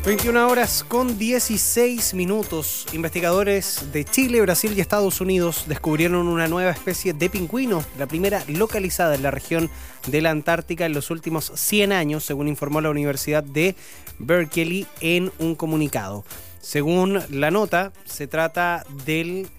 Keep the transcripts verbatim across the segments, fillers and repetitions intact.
veintiuna horas con dieciséis minutos. Investigadores de Chile, Brasil y Estados Unidos descubrieron una nueva especie de pingüino, la primera localizada en la región de la Antártica en los últimos cien años, según informó la Universidad de Berkeley en un comunicado. Según la nota, se trata del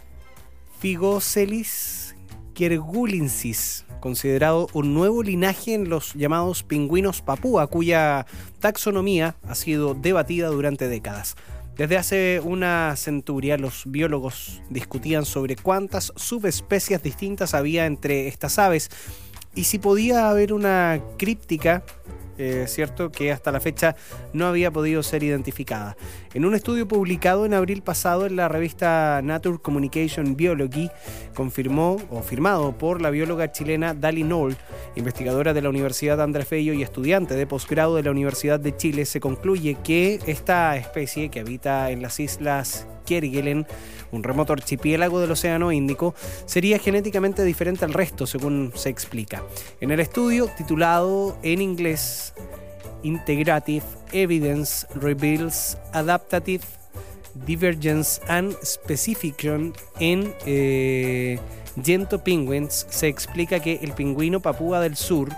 Phygocelis kerguelensis, considerado un nuevo linaje en los llamados pingüinos papúa, cuya taxonomía ha sido debatida durante décadas. Desde hace una centuria, los biólogos discutían sobre cuántas subespecies distintas había entre estas aves y si podía haber una críptica, eh, cierto, que hasta la fecha no había podido ser identificada. En un estudio publicado en abril pasado en la revista Nature Communication Biology, confirmó o firmado por la bióloga chilena Dali Noll, investigadora de la Universidad Andrés Bello y estudiante de posgrado de la Universidad de Chile, se concluye que esta especie, que habita en las islas Kerguelen, un remoto archipiélago del Océano Índico, sería genéticamente diferente al resto, según se explica. En el estudio, titulado en inglés Integrative Evidence Reveals Adaptative Divergence and Specification in eh, Gento Penguins, se explica que el pingüino papúa del sur,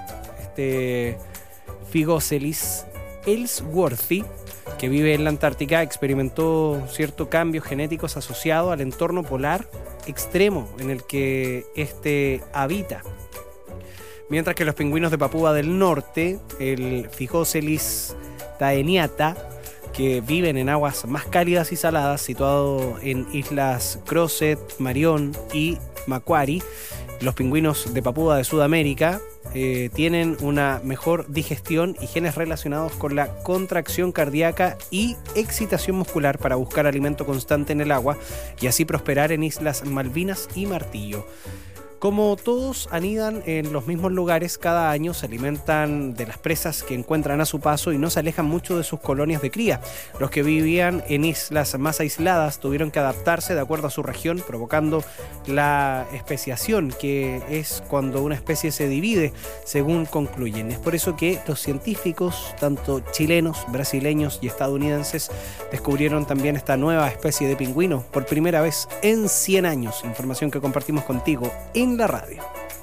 este Phygocelis ellsworthi, que vive en la Antártica, experimentó ciertos cambios genéticos asociados al entorno polar extremo en el que este habita. Mientras que los pingüinos de Papúa del Norte, el Phygocelis taeniata, que viven en aguas más cálidas y saladas, situado en islas Crozet, Marion y Macquarie, los pingüinos de Papúa de Sudamérica eh, tienen una mejor digestión y genes relacionados con la contracción cardíaca y excitación muscular para buscar alimento constante en el agua y así prosperar en islas Malvinas y Martillo. Como todos anidan en los mismos lugares, cada año se alimentan de las presas que encuentran a su paso y no se alejan mucho de sus colonias de cría. Los que vivían en islas más aisladas tuvieron que adaptarse de acuerdo a su región, provocando la especiación, que es cuando una especie se divide, según concluyen. Es por eso que los científicos, tanto chilenos, brasileños y estadounidenses, descubrieron también esta nueva especie de pingüino por primera vez en cien años. Información que compartimos contigo en la radio.